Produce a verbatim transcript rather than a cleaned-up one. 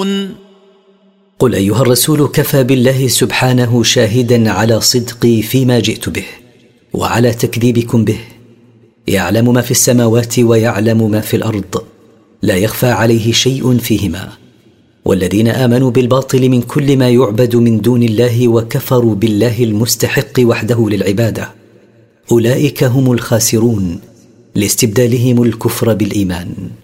قل أيها الرسول كفى بالله سبحانه شاهدا على صدقي فيما جئت به وعلى تكذيبكم به. يعلم ما في السماوات ويعلم ما في الأرض، لا يخفى عليه شيء فيهما. والذين آمنوا بالباطل من كل ما يعبد من دون الله وكفروا بالله المستحق وحده للعبادة، أولئك هم الخاسرون لاستبدالهم الكفر بالإيمان.